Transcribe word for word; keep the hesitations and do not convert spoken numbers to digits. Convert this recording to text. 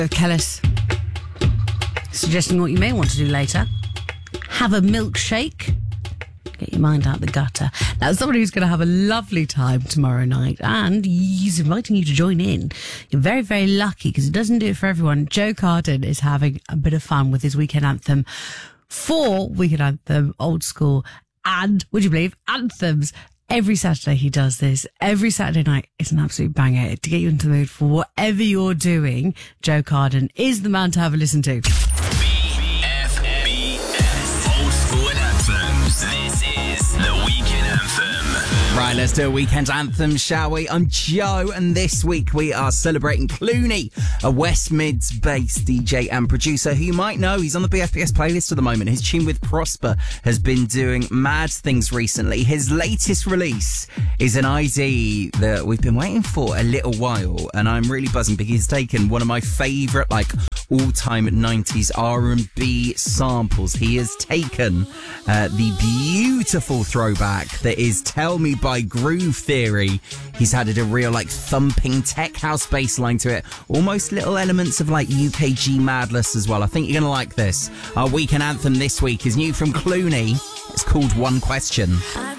Kellis suggesting what you may want to do later. Have a milkshake. Get your mind out the gutter. Now, somebody who's going to have a lovely time tomorrow night, and he's inviting you to join in. You're very, very lucky because it doesn't do it for everyone. Joe Carden is having a bit of fun with his weekend anthem. Four weekend anthem, old school, and, would you believe, anthems. Every Saturday he does this. Every Saturday night, it's an absolute banger to get you into the mood for whatever you're doing. Joe Carden is the man to have a listen to. B F B S Old School Anthems. This is the Weekend Anthem. Right, let's do a weekend anthem, shall we? I'm Joe, and this week we are celebrating Clooney, a West Mids-based D J and producer who you might know. He's on the B F B S playlist at the moment. His tune with Prosper has been doing mad things recently. His latest release is an I D that we've been waiting for a little while, and I'm really buzzing because he's taken one of my favourite, like, all-time nineties R and B samples. He has taken uh, the beautiful throwback that is Tell Me by Groove Theory. He's added a real, like, thumping tech house bass line to it. Almost little elements of, like, U K G madness as well. I think you're going to like this. Our weekend anthem this week is new from Clooney. It's called One Question. I